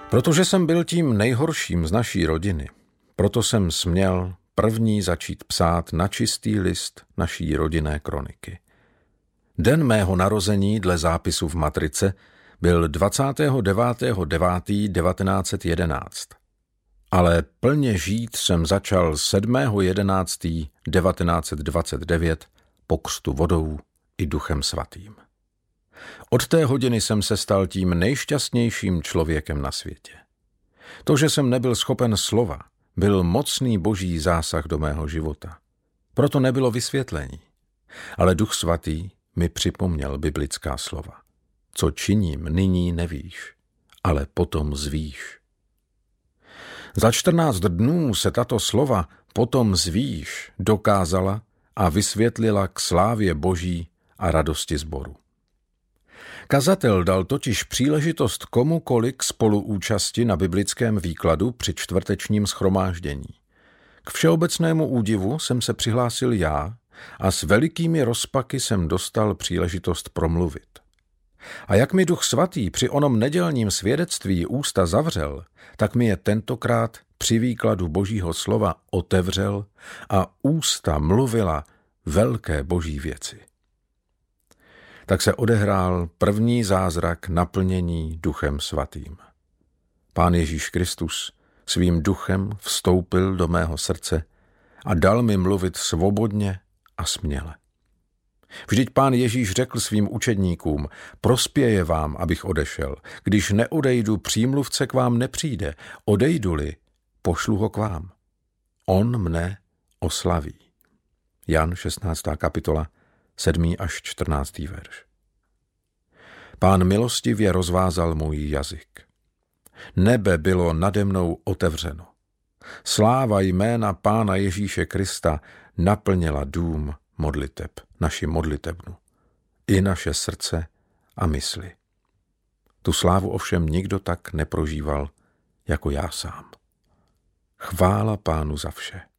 Protože jsem byl tím nejhorším z naší rodiny, proto jsem směl první začít psát na čistý list naší rodinné kroniky. Den mého narození dle zápisu v matrice byl 29.9.1911, ale plně žít jsem začal 7.11.1929 po křtu vodou i Duchem svatým. Od té hodiny jsem se stal tím nejšťastnějším člověkem na světě. To, že jsem nebyl schopen slova, byl mocný boží zásah do mého života. Proto nebylo vysvětlení. Ale Duch svatý mi připomněl biblická slova. Co činím, nyní nevíš, ale potom zvíš. Za 14 dnů se tato slova potom zvíš dokázala a vysvětlila k slávě boží a radosti sboru. Kazatel dal totiž příležitost komukoli k spoluúčasti na biblickém výkladu při čtvrtečním shromáždění. K všeobecnému údivu jsem se přihlásil já a s velikými rozpaky jsem dostal příležitost promluvit. A jak mi Duch svatý při onom nedělním svědectví ústa zavřel, tak mi je tentokrát při výkladu božího slova otevřel a ústa mluvila velké boží věci. Tak se odehrál první zázrak naplnění Duchem svatým. Pán Ježíš Kristus svým duchem vstoupil do mého srdce a dal mi mluvit svobodně a směle. Vždyť Pán Ježíš řekl svým učedníkům, prospěje vám, abych odešel. Když neodejdu, přímluvce k vám nepřijde. Odejdu-li, pošlu ho k vám. On mne oslaví. Jan 16. kapitola, 7. až 14. verš. Pán milostivě rozvázal můj jazyk. Nebe bylo nade mnou otevřeno. Sláva jména Pána Ježíše Krista naplnila dům modliteb, naši modlitebnu, i naše srdce a mysli. Tu slávu ovšem nikdo tak neprožíval jako já sám. Chvála Pánu za vše.